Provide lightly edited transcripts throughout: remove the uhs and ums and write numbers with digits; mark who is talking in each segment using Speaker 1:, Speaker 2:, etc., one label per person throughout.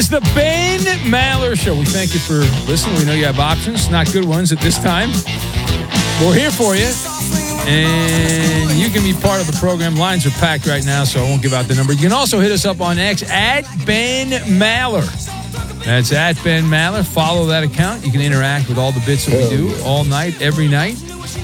Speaker 1: is the Ben Maller Show. We thank you for listening. We know you have options, not good ones at this time. We're here for you, and you can be part of the program. Lines are packed right now, so I won't give out the number. You can also hit us up on X at Ben Maller. That's at Ben Maller. Follow that account. You can interact with all the bits that we do all night, every night.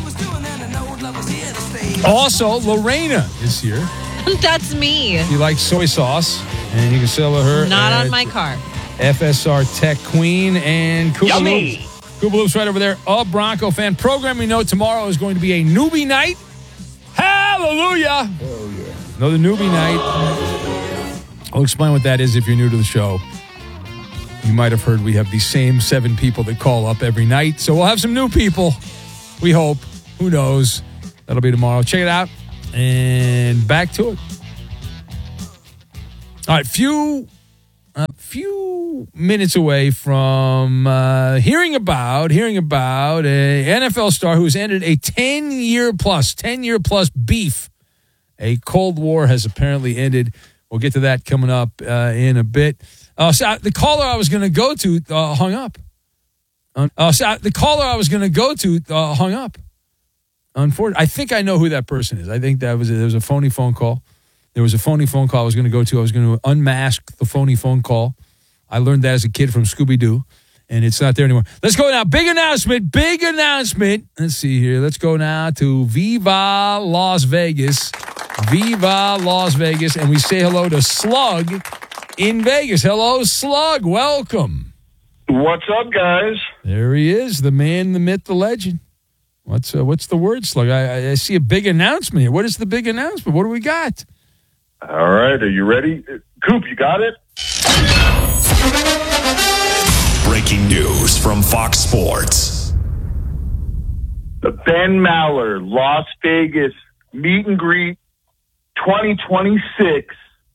Speaker 1: Also, Lorena is here.
Speaker 2: That's me.
Speaker 1: You like soy sauce, and you can sell her.
Speaker 2: Not on my car.
Speaker 1: FSR Tech Queen and Koopa
Speaker 3: Yummy.
Speaker 1: Loop's right over there. A Bronco fan. Programming note, tomorrow is going to be a newbie night. Hallelujah.
Speaker 3: Oh, yeah.
Speaker 1: Another newbie night. I'll explain what that is if you're new to the show. You might have heard we have the same 7 people that call up every night. So we'll have some new people. We hope. Who knows? That'll be tomorrow. Check it out. And back to it. All right, few minutes away from hearing about a NFL star who's ended a 10-year plus beef. A Cold War has apparently ended. We'll get to that coming up in a bit. So the caller I was going to go to hung up. Hung up. Unfortunately, I think I know who that person is. I think there was a phony phone call. There was a phony phone call I was going to go to. I was going to unmask the phony phone call. I learned that as a kid from Scooby-Doo, and it's not there anymore. Let's go now. Big announcement. Let's see here. Let's go now to Viva Las Vegas. And we say hello to Slug in Vegas. Hello, Slug. Welcome.
Speaker 4: What's up, guys?
Speaker 1: There he is, the man, the myth, the legend. What's the word, Slug? I see a big announcement here. What is the big announcement? What do we got?
Speaker 4: All right, are you ready? Coop, you got it?
Speaker 5: Breaking news from Fox Sports.
Speaker 4: The Ben Maller Las Vegas Meet and Greet 2026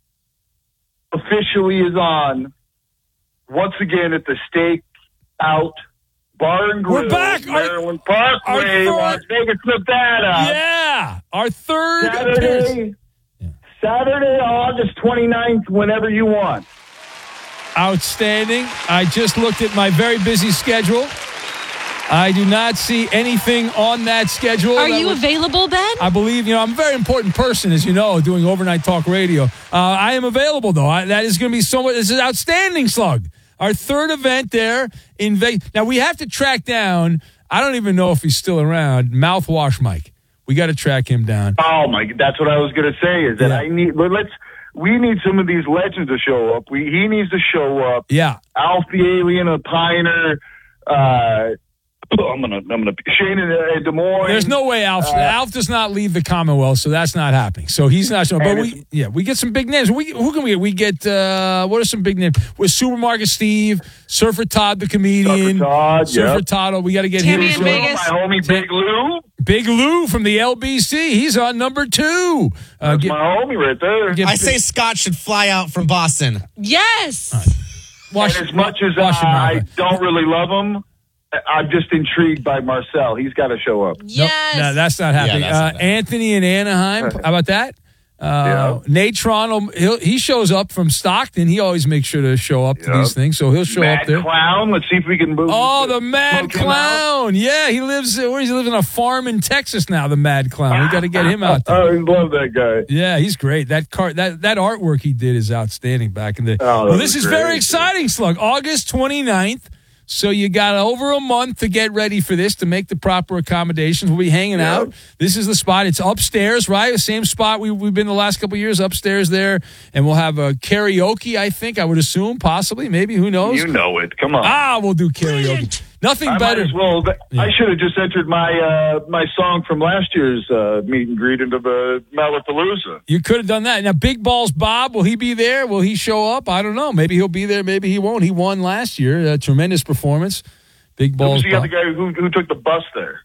Speaker 4: officially is on once again at the Stake Out Bar and Grill.
Speaker 1: We're back.
Speaker 4: Maryland Parkway, Las Vegas, Nevada.
Speaker 1: Yeah, our third appearance.
Speaker 4: Saturday, August 29th, whenever you want.
Speaker 1: Outstanding. I just looked at my very busy schedule. I do not see anything on that schedule.
Speaker 2: Are you available, Ben?
Speaker 1: I believe, I'm a very important person, as you know, doing overnight talk radio. I am available, though. That is going to be so much. This is outstanding, Slug. Our third event there in Vegas. Now, we have to track down, I don't even know if he's still around, Mouthwash Mike. We got to track him down.
Speaker 4: Oh, my, that's what I was going to say, is that we need some of these legends to show up. He needs to show up.
Speaker 1: Yeah.
Speaker 4: Alf the Alien, a Piner, I'm gonna Shane in Des Moines.
Speaker 1: There's no way Alf does not leave the Commonwealth, so that's not happening. So he's not showing. But we get some big names. Who can we get? We get what are some big names? With Supermarket Steve, Surfer Todd the comedian, Surfer Todd. We got to get
Speaker 2: Tammy
Speaker 1: him.
Speaker 2: in Vegas.
Speaker 4: My homie Big Lou.
Speaker 1: Big Lou from the LBC. He's on number 2.
Speaker 4: That's my homie right there.
Speaker 3: I say Scott should fly out from Boston.
Speaker 2: Yes.
Speaker 4: And as much as I don't really love him, I'm just intrigued by Marcel. He's got to show up.
Speaker 2: Yes.
Speaker 1: No, that's not happening.
Speaker 3: Yeah, that's not
Speaker 1: Anthony in Anaheim. How about that? Nate Toronto, he shows up from Stockton. He always makes sure to show up to these things, so he'll show up there.
Speaker 4: Mad Clown. Let's see if we can move.
Speaker 1: Oh, the Mad Clown. Yeah, he lives. Where does he live? In a farm in Texas now. The Mad Clown. We got to get him out there.
Speaker 4: I love that guy.
Speaker 1: Yeah, he's great. That artwork he did is outstanding back in the. Well, this is very exciting, Slug. August 29th. So you got over a month to get ready for this, to make the proper accommodations. We'll be hanging out. This is the spot. It's upstairs, right? The same spot we've been the last couple of years, upstairs there. And we'll have a karaoke, I think, I would assume, possibly, maybe, who knows?
Speaker 4: You know it. Come on.
Speaker 1: We'll do karaoke. Nothing better.
Speaker 4: I should have just entered my song from last year's meet and greet into the Malapalooza.
Speaker 1: You could have done that. Now, Big Balls Bob, will he be there? Will he show up? I don't know. Maybe he'll be there. Maybe he won't. He won last year. A tremendous performance. Big Balls Bob.
Speaker 4: Who's the other guy who took the bus there?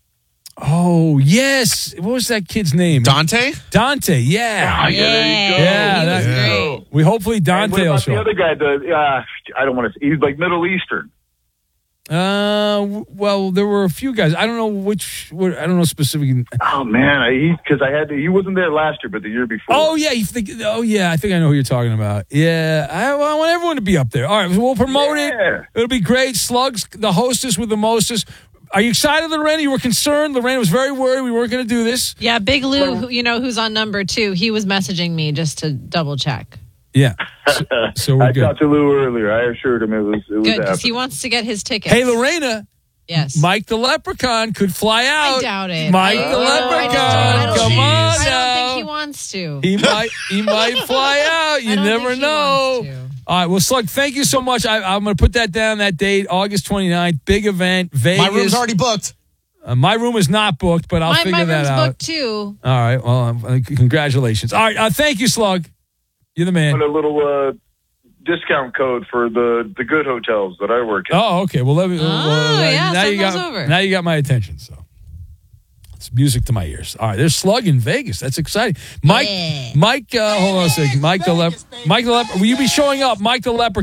Speaker 1: Oh, yes. What was that kid's name?
Speaker 3: Dante,
Speaker 1: yeah.
Speaker 4: There you go.
Speaker 1: Yeah,
Speaker 2: that's great.
Speaker 1: We hopefully Dante will show
Speaker 4: the
Speaker 1: up.
Speaker 4: other guy, I don't want to. He's like Middle Eastern.
Speaker 1: Well, there were a few guys. I don't know I don't know specifically.
Speaker 4: Oh man, he wasn't there last year, but the year before.
Speaker 1: Oh yeah, I think I know who you're talking about. Yeah, I want everyone to be up there. All right, so we'll promote it. It'll be great. Slugs, the hostess with the mostest. Are you excited, Lorena? You were concerned. Lorena was very worried we weren't going to do this.
Speaker 2: Yeah, Big Lou, who's on number 2, he was messaging me just to double check.
Speaker 1: Yeah. So we're good.
Speaker 4: I talked to Lou earlier. I assured him it was
Speaker 2: Good, because
Speaker 4: happening.
Speaker 2: he wants to get his tickets.
Speaker 1: Hey, Lorena.
Speaker 2: Yes.
Speaker 1: Mike the Leprechaun could fly out.
Speaker 2: I doubt it.
Speaker 1: Mike the Leprechaun. Come on
Speaker 2: I
Speaker 1: now.
Speaker 2: don't think he wants to.
Speaker 1: He might fly out. You
Speaker 2: I don't
Speaker 1: never
Speaker 2: think he
Speaker 1: know.
Speaker 2: wants to.
Speaker 1: All right, well, Slug, thank you so much. I'm going to put that down, that date, August 29th. Big event, Vegas.
Speaker 3: My room's already booked.
Speaker 1: My room is not booked, but I'll figure
Speaker 2: my
Speaker 1: that
Speaker 2: room's
Speaker 1: out.
Speaker 2: booked too.
Speaker 1: All right, well, congratulations. All right, thank you, Slug. You're the man.
Speaker 4: Put a little discount code for the good hotels that I work in.
Speaker 1: Oh, okay. Well, let me.
Speaker 2: yeah,
Speaker 1: now
Speaker 2: send
Speaker 1: you got
Speaker 2: those over.
Speaker 1: now you got my attention. So it's music to my ears. All right, there's Slug in Vegas. That's exciting. Mike.
Speaker 2: Yeah.
Speaker 1: Mike. Hold on a second. Mike the Leprechaun. Will you be showing up, Mike the Leprechaun?